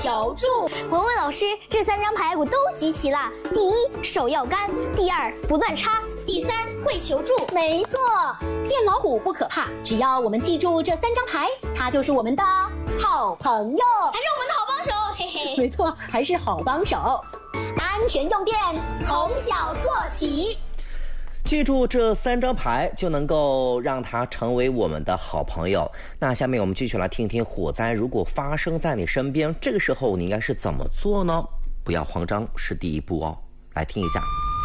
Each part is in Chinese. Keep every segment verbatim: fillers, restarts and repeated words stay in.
求助。 文文老师，这三张牌我都集齐了。第一，手要干；第二，不乱插；第三，会求助。 没错，电老虎不可怕，只要我们记住这三张牌，它就是我们的好朋友， 还是我们的好帮手，嘿嘿。 没错，还是好帮手。安全用电， 从小做起。 记住这三张牌，就能够让它成为我们的好朋友。那下面我们继续来听听火灾如果发生在你身边，这个时候你应该是怎么做呢？不要慌张，是第一步哦。来听一下。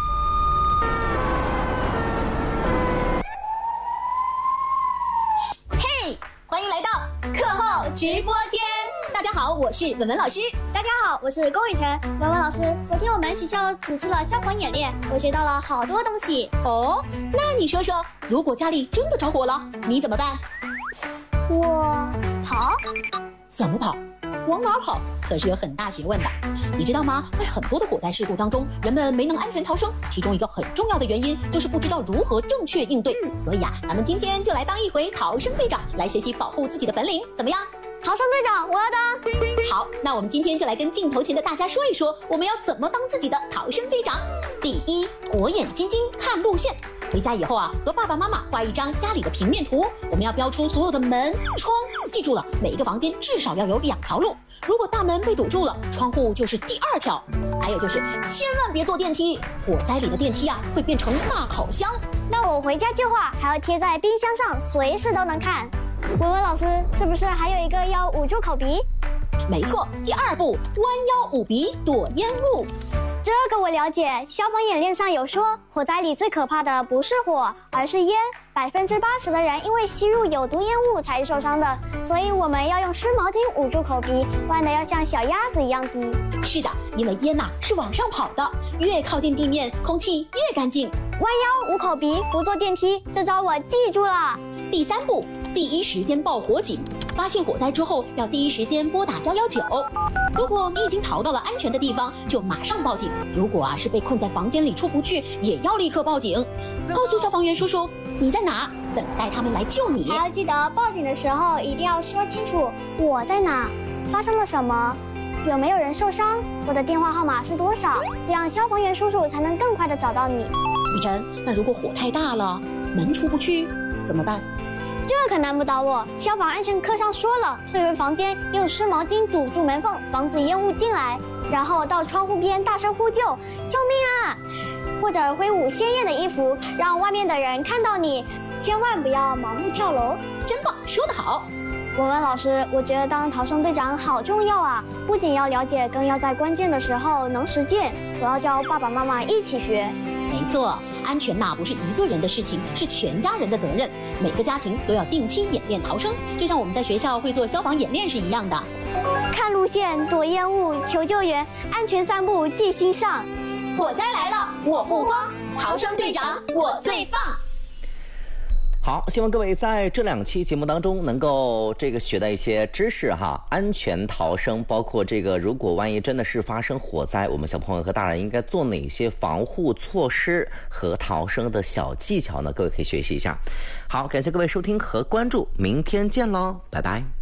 嘿，欢迎来到课后直播间。大家好，我是文文老师。 大家好，我是龚雨辰。文文老师，昨天我们学校组织了消防演练，我学到了好多东西。 哦，那你说说，如果家里真的着火了，你怎么办？ 我跑？ 怎么跑？往哪跑？可是有很大学问的。你知道吗？在很多的火灾事故当中，人们没能安全逃生，其中一个很重要的原因就是不知道如何正确应对。所以啊，咱们今天就来当一回逃生队长，来学习保护自己的本领，怎么样？ 逃生队长，我要当。 好，那我们今天就来跟镜头前的大家说一说，我们要怎么当自己的逃生队长。第一，火眼金睛看路线。回家以后啊，和爸爸妈妈画一张家里的平面图，我们要标出所有的门、窗，记住了，每一个房间至少要有两条路。如果大门被堵住了，窗户就是第二条。还有就是，千万别坐电梯，火灾里的电梯啊会变成大烤箱。 那我回家就画，还要贴在冰箱上，随时都能看。文文老师，是不是还有一个要捂住口鼻？ 没错，第二步，弯腰捂鼻躲烟雾。 这个我了解，消防演练上有说，火灾里最可怕的不是火，而是烟。百分之八十的人因为吸入有毒烟雾才受伤的，所以我们要用湿毛巾捂住口鼻，弯得要像小鸭子一样低。 是的，因为烟呐、啊、是往上跑的，越靠近地面，空气越干净。 弯腰捂口鼻，不坐电梯，这招我记住了。 第三步，第一时间报火警。发现火灾之后，要第一时间拨打一一九。如果你已经逃到了安全的地方，就马上报警。如果啊是被困在房间里出不去，也要立刻报警，告诉消防员叔叔你在哪，等待他们来救你。 还要记得报警的时候一定要说清楚我在哪，发生了什么，有没有人受伤，我的电话号码是多少，这样消防员叔叔才能更快的找到你。 雨辰，那如果火太大了，门出不去怎么办？ 这可难不倒我，消防安全课上说了，退回房间，用湿毛巾堵住门缝，防止烟雾进来，然后到窗户边大声呼救，救命啊！或者挥舞鲜艳的衣服，让外面的人看到你，千万不要盲目跳楼。 真棒，说得好。 文文老师，我觉得当逃生队长好重要啊，不仅要了解，更要在关键的时候能实践。我要教爸爸妈妈一起学。 没错，安全呐不是一个人的事情，是全家人的责任。每个家庭都要定期演练逃生，就像我们在学校会做消防演练是一样的。 看路线，躲烟雾，求救援，安全三步记心上。 火灾来了，我不慌，逃生队长我最棒。 好，希望各位在这两期节目当中能够这个学到一些知识哈，安全逃生，包括这个如果万一真的是发生火灾，我们小朋友和大人应该做哪些防护措施和逃生的小技巧呢？各位可以学习一下。好，感谢各位收听和关注，明天见喽，拜拜。